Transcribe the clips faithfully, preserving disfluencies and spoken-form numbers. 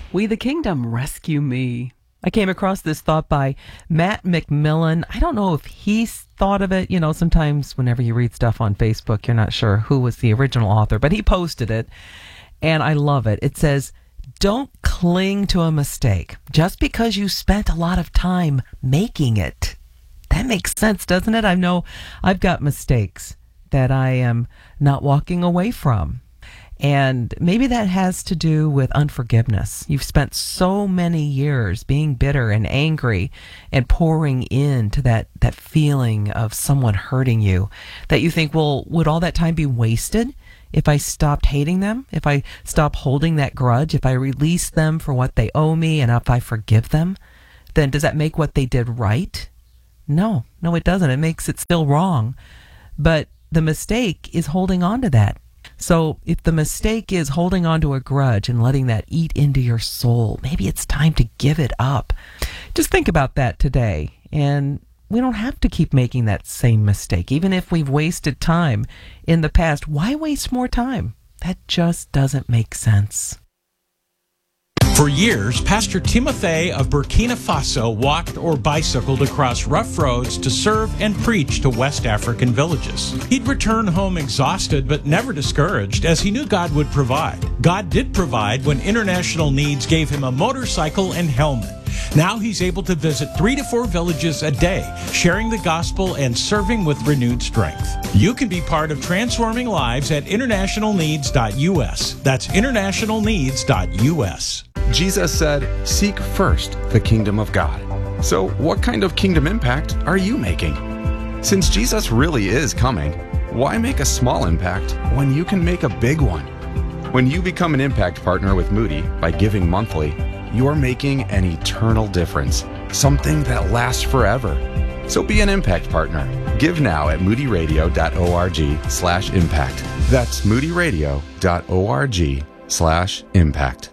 We the Kingdom, Rescue Me. I came across this thought by Matt McMillan. I don't know if he's thought of it. You know, sometimes whenever you read stuff on Facebook, you're not sure who was the original author, but he posted it, and I love it. It says, don't cling to a mistake just because you spent a lot of time making it. That makes sense, doesn't it? I know I've got mistakes that I am not walking away from. And maybe that has to do with unforgiveness. You've spent so many years being bitter and angry and pouring into that, that feeling of someone hurting you that you think, well, would all that time be wasted if I stopped hating them? If I stop holding that grudge? If I release them for what they owe me and if I forgive them? Then does that make what they did right? No, no, it doesn't. It makes it still wrong. But the mistake is holding on to that. So if the mistake is holding on to a grudge and letting that eat into your soul, maybe it's time to give it up. Just think about that today. And we don't have to keep making that same mistake. Even if we've wasted time in the past, why waste more time? That just doesn't make sense. For years, Pastor Timothy of Burkina Faso walked or bicycled across rough roads to serve and preach to West African villages. He'd return home exhausted but never discouraged, as he knew God would provide. God did provide when International Needs gave him a motorcycle and helmet. Now he's able to visit three to four villages a day, sharing the gospel and serving with renewed strength. You can be part of transforming lives at international needs dot U S. That's international needs dot U S. Jesus said, seek first the kingdom of God. So what kind of kingdom impact are you making? Since Jesus really is coming, why make a small impact when you can make a big one? When you become an impact partner with Moody by giving monthly, you're making an eternal difference, something that lasts forever. So be an impact partner. Give now at moody radio dot org slash impact. That's moody radio dot org slash impact.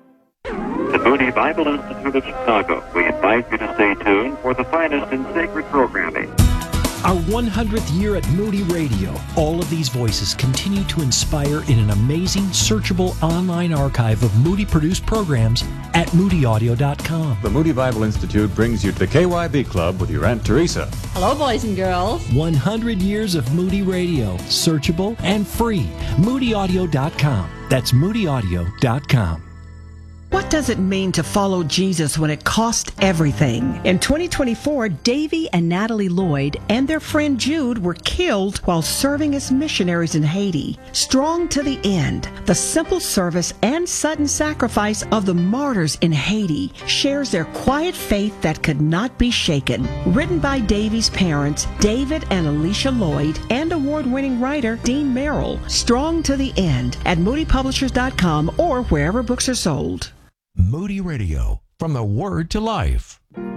The Moody Bible Institute of Chicago. We invite you to stay tuned for the finest in sacred programming. Our one hundredth year at Moody Radio. All of these voices continue to inspire in an amazing, searchable online archive of Moody-produced programs at moody audio dot com. The Moody Bible Institute brings you to the K Y B Club with your Aunt Teresa. Hello, boys and girls. one hundred years of Moody Radio. Searchable and free. moody audio dot com. That's moody audio dot com. What does it mean to follow Jesus when it costs everything? In twenty twenty-four, Davy and Natalie Lloyd and their friend Jude were killed while serving as missionaries in Haiti. Strong to the end, the simple service and sudden sacrifice of the martyrs in Haiti shares their quiet faith that could not be shaken. Written by Davy's parents, David and Alicia Lloyd, and award-winning writer Dean Merrill. Strong to the end at moody publishers dot com or wherever books are sold. Moody Radio, from the Word to Life.